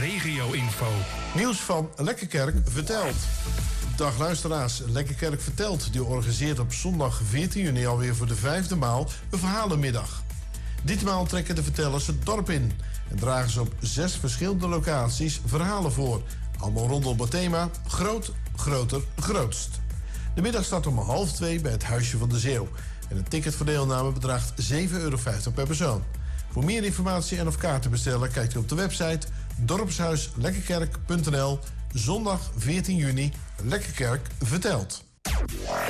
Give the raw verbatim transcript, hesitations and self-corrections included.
regio-info. Nieuws van Lekkerkerk vertelt. Dag luisteraars, Lekkerkerk vertelt. Die organiseert op zondag veertien juni alweer voor de vijfde maal een verhalenmiddag. Ditmaal trekken de vertellers het dorp in en dragen ze op zes verschillende locaties verhalen voor. Allemaal rondom het thema groot, groter, grootst. De middag start om half twee bij het Huisje van de Zeeuw. En een ticket voor deelname bedraagt zeven euro vijftig per persoon. Voor meer informatie en of kaarten bestellen kijkt u op de website dorpshuislekkerkerk punt n l. Zondag veertien juni, Lekkerkerk vertelt.